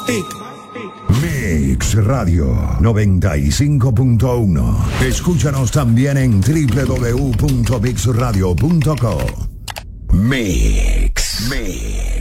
Mix Radio 95.1. Escúchanos también en www.mixradio.co. Mix.